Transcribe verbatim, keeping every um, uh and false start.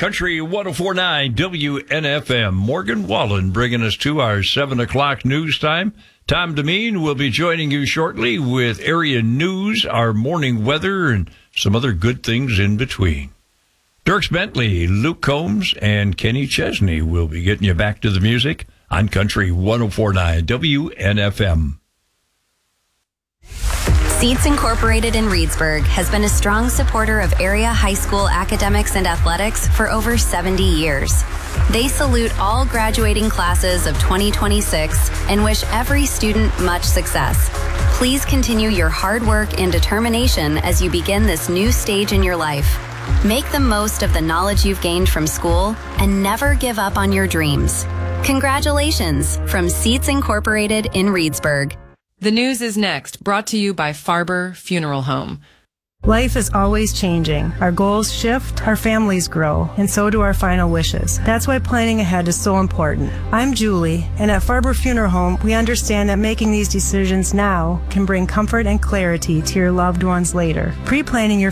Country one oh four point nine W N F M. Morgan Wallen bringing us to our seven o'clock news time. Tom Demeen will be joining you shortly with area news, our morning weather, and some other good things in between. Dirks Bentley, Luke Combs, and Kenny Chesney will be getting you back to the music on Country one oh four point nine W N F M. Seats Incorporated in Reedsburg has been a strong supporter of area high school academics and athletics for over seventy years. They salute all graduating classes of twenty twenty-six and wish every student much success. Please continue your hard work and determination as you begin this new stage in your life. Make the most of the knowledge you've gained from school and never give up on your dreams. Congratulations from Seats Incorporated in Reedsburg. The news is next, brought to you by Farber Funeral Home. Life is always changing. Our goals shift, our families grow, and so do our final wishes. That's why planning ahead is so important. I'm Julie, and at Farber Funeral Home, we understand that making these decisions now can bring comfort and clarity to your loved ones later. Pre-planning your